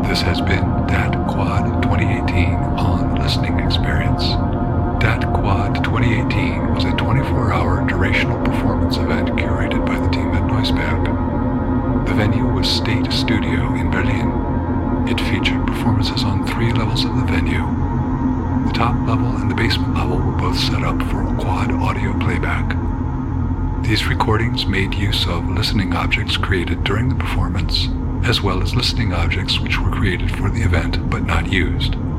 This has been DAT Quad 2018 on Listening Experience. DAT Quad 2018 was a 24-hour durational performance event curated by the team at Neusberg. The venue was State Studio in Berlin. It featured performances on 3 levels of the venue. The top level and the basement level were both set up for quad audio playback. These recordings made use of listening objects created during the performance, as well as listening objects which were created for the event but not used.